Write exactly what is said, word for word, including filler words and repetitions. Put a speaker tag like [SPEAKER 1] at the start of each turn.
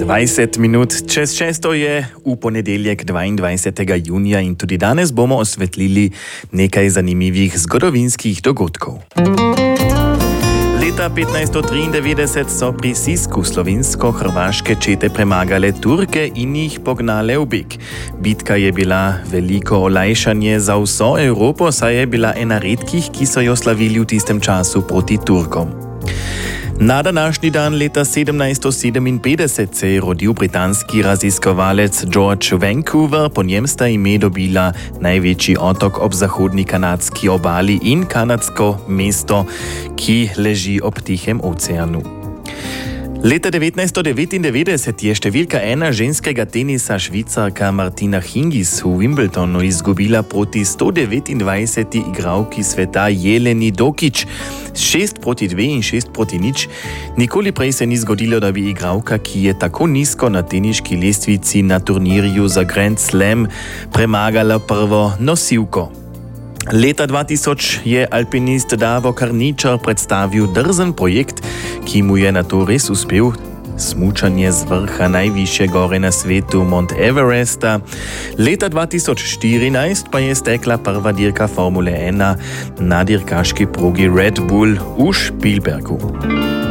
[SPEAKER 1] dvajset minut čez šesto je v ponedeljek dvaindvajsetega junija in tudi danes bomo osvetlili nekaj zanimivih zgodovinskih dogodkov. Leta petnajststo triindevetdeset so pri Sisku slovensko-hrvaške čete premagale Turke in jih pognale v beg. Bitka je bila veliko olajšanje za vso Evropo, saj je bila ena redkih, ki so jo slavili v tistem času proti Turkom. Na današnji dan leta sedemnajststo sedeminpetdeset se je rodil britanski raziskovalec George Vancouver, po njem sta ime dobila največji otok ob zahodni kanadski obali in kanadsko mesto, ki leži ob Tihem oceanu. Leta devetnajststo devetindevetdeset je številka ena ženskega tenisa Švicarka Martina Hingis v Wimbledonu izgubila proti sto devetindvajseti igralki sveta Jeleni Dokić. šest proti dve in šest proti nič. Nikoli prej se ni zgodilo, da bi igralka, ki je tako nizko na teniški lestvici na turnirju za Grand Slam, premagala prvo nosilko. Leta dva tisoč je alpinist Davo Karničar predstavil drzen projekt, ki mu je nato res uspel, smučanje z vrha najvišje gore na svetu Mount Everesta. Leta dva tisoč štirinajst pa je stekla prva dirka Formule ena na dirkaški progi Red Bull v Spielbergu.